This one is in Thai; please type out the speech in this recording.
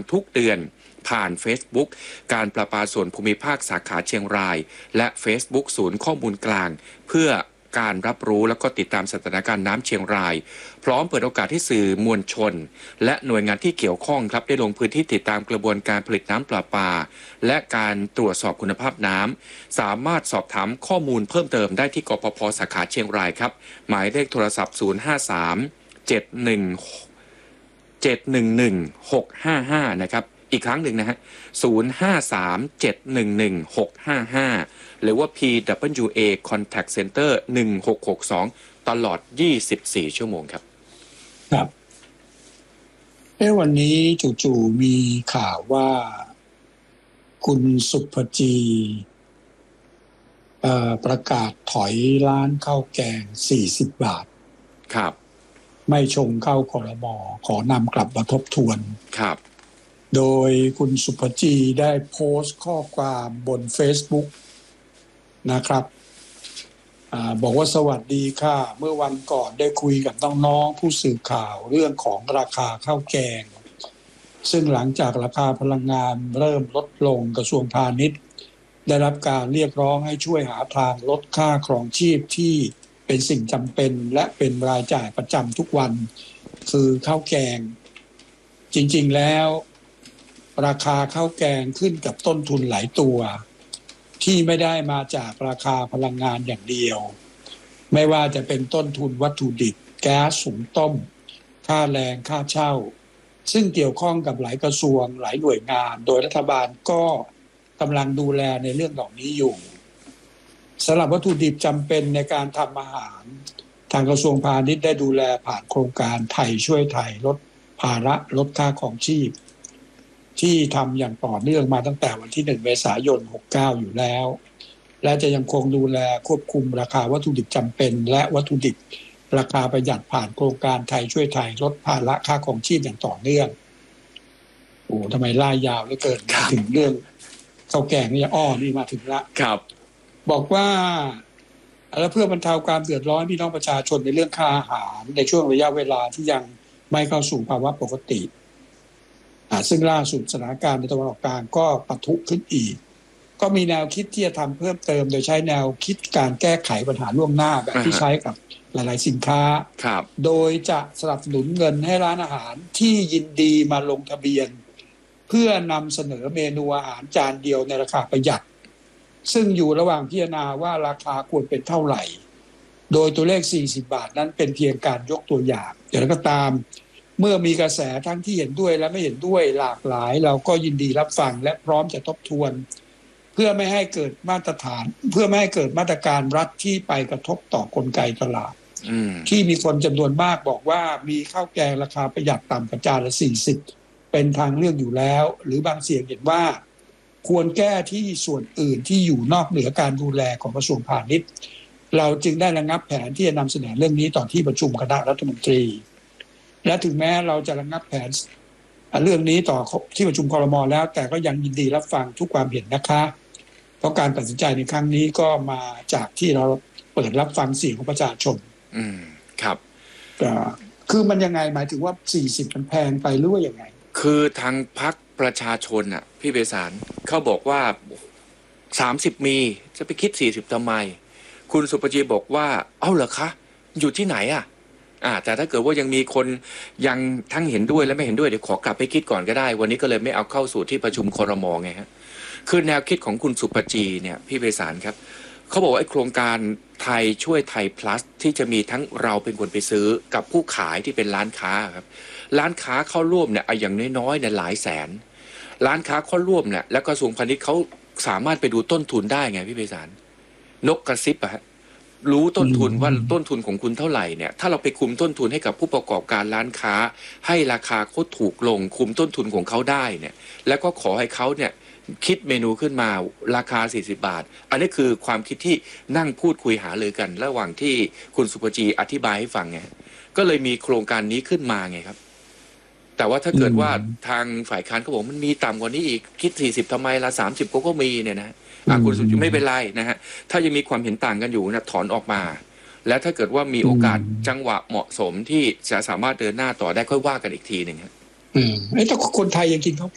ทุกเดือนผ่าน Facebook การประปาส่วนภูมิภาคสาขาเชียงรายและ Facebook ศูนย์ข้อมูลกลางเพื่อการรับรู้และก็ติดตามสถานการณ์น้ำเชียงรายพร้อมเปิดโอกาสให้สื่อมวลชนและหน่วยงานที่เกี่ยวข้องครับได้ลงพื้นที่ติดตามกระบวนการผลิตน้ำประปาและการตรวจสอบคุณภาพน้ำสามารถสอบถามข้อมูลเพิ่มเติมได้ที่กปภ.สาขาเชียงรายครับหมายเลขโทรศัพท์053 711-655นะครับอีกครั้งหนึ่งนะฮะ053-711-655หรือว่า PWA Contact Center 1662ตลอด24ชั่วโมงครับครับวันนี้จู่ๆมีข่าวว่าคุณสุภจีประกาศถอยร้านข้าวแกง40 บาทครับไม่ชงเข้าครม.ขอนำกลับมาทบทวนครับโดยคุณสุภจีได้โพสต์ข้อความบน Facebook นะครับบอกว่าสวัสดีค่ะเมื่อวันก่อนได้คุยกับน้องๆผู้สื่อข่าวเรื่องของราคาข้าวแกงซึ่งหลังจากราคาพลังงานเริ่มลดลงกระทรวงพาณิชย์ได้รับการเรียกร้องให้ช่วยหาทางลดค่าครองชีพที่เป็นสิ่งจำเป็นและเป็นรายจ่ายประจำทุกวันคือข้าวแกงจริงๆแล้วราคาข้าวแกงขึ้นกับต้นทุนหลายตัวที่ไม่ได้มาจากราคาพลังงานอย่างเดียวไม่ว่าจะเป็นต้นทุนวัตถุดิบแก๊สหุงต้มค่าแรงค่าเช่าซึ่งเกี่ยวข้องกับหลายกระทรวงหลายหน่วยงานโดยรัฐบาลก็กำลังดูแลในเรื่องเหล่านี้อยู่สำหรับวัตถุดิบจำเป็นในการทำอาหารทางกระทรวงพาณิชย์ได้ดูแลผ่านโครงการไทยช่วยไทยลดภาระลดค่าครองชีพที่ทำอย่างต่อเนื่องมาตั้งแต่วันที่1 เมษายน 69อยู่แล้วและจะยังคงดูแลควบคุมราคาวัตถุดิบจำเป็นและวัตถุดิบราคาประหยัดผ่านโครงการไทยช่วยไทยลดภาระค่าครองชีพอย่างต่อเนื่องโอ้ทำไมล่ายาวเหลือเกินถึงเรื่องข้าวแกงนี่นี่มาถึงละครับบอกว่าและเพื่อบรรเทาความเดือดร้อนพี่น้องประชาชนในเรื่องค่าอาหารในช่วงระยะเวลาที่ยังไม่เข้าสู่ภาวะปกติซึ่งล่าสุดสถานการณ์ในตะวันออกกลางก็ปะทุขึ้นอีกก็มีแนวคิดที่จะทำเพิ่มเติมโดยใช้แนวคิดการแก้ไขปัญหาล่วงหน้าแบบที่ใช้กับหลายๆสินค้าโดยจะสนับสนุนเงินให้ร้านอาหารที่ยินดีมาลงทะเบียนเพื่อนำเสนอเมนูอาหารจานเดียวในราคาประหยัดซึ่งอยู่ระหว่างพิจารณาว่าราคาควรเป็นเท่าไหร่โดยตัวเลข40 บาทนั้นเป็นเพียงการยกตัวอย่างอย่างไรก็ตามเมื่อมีกระแสทั้งที่เห็นด้วยและไม่เห็นด้วยหลากหลายเราก็ยินดีรับฟังและพร้อมจะทบทวนเพื่อไม่ให้เกิดมาตรการรัฐที่ไปกระทบต่อกลไกตลาดที่มีคนจำนวนมากบอกว่ามีข้าวแกงราคาประหยัดต่ำกว่าจานละ40เป็นทางเลือกอยู่แล้วหรือบางเสียงเห็นว่าควรแก้ที่ส่วนอื่นที่อยู่นอกเหนือการดูแลของกระทรวงพาณิชย์เราจึงได้ระงับแผนที่จะนำเสนอเรื่องนี้ต่อที่ประชุมคณะรัฐมนตรีและถึงแม้เราจะระงับแผนเรื่องนี้ต่อที่ประชุมครม.แล้วแต่ก็ยังยินดีรับฟังทุกความเห็นนะคะเพราะการตัดสินใจในครั้งนี้ก็มาจากที่เราเปิดรับฟังเสียงของประชาชนครับคือมันยังไงหมายถึงว่า40มันแพงไปหรือว่ายังไงคือทางพรรคประชาชนน่ะพี่เบสารเขาบอกว่า30มีจะไปคิด40ทำไมคุณสุปจีบอกว่าเอ้าเหรอคะอยู่ที่ไหนแต่ถ้าเกิดว่ายังมีคนยังทั้งเห็นด้วยและไม่เห็นด้วยเดี๋ยวขอกลับไปคิดก่อนก็ได้วันนี้ก็เลยไม่เอาเข้าสู่ที่ประชุมครม.ไงฮะคือแนวคิดของคุณสุปจีเนี่ยพี่เบสารครับเขาบอกว่าไอ้โครงการไทยช่วยไทย plus ที่จะมีทั้งเราเป็นคนไปซื้อกับผู้ขายที่เป็นร้านค้าครับร้านค้าเข้าร่วมเนี่ยอย่างน้อยๆเนี่ยหลายแสนร้านค้าเข้าร่วมเนี่ยแล้วกระทรวงพาณิชย์เขาสามารถไปดูต้นทุนได้ไงพี่เบสารนกกระซิบรู้ต้นทุนว่าต้นทุนของคุณเท่าไหร่เนี่ยถ้าเราไปคุมต้นทุนให้กับผู้ประกอบการร้านค้าให้ราคาเขาถูกลงคุมต้นทุนของเขาได้เนี่ยแล้วก็ขอให้เขาเนี่ยคิดเมนูขึ้นมาราคา40 บาทอันนี้คือความคิดที่นั่งพูดคุยหารือกันระหว่างที่คุณสุภจีอธิบายให้ฟังไงก็เลยมีโครงการนี้ขึ้นมาไงครับแต่ว่าถ้าเกิดว่าทางฝ่ายค้านเขาบอกมันมีต่ำกว่านี้อีกคิด40ทำไมละ30ก็มีเนี่ยนะคุณสุภจีไม่เป็นไรนะฮะถ้ายังมีความเห็นต่างกันอยู่นะถอนออกมาแล้วถ้าเกิดว่ามีโอกาสจังหวะเหมาะสมที่จะสามารถเดินหน้าต่อได้ค่อยว่ากันอีกทีหนึ่งครับแต่คนไทยยังกินข้าว